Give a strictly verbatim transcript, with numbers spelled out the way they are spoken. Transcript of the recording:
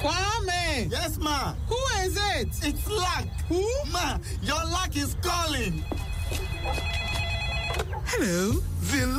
Kwame! Yes, ma. Who is it? It's Luck. Who? Ma, your luck is calling. Hello.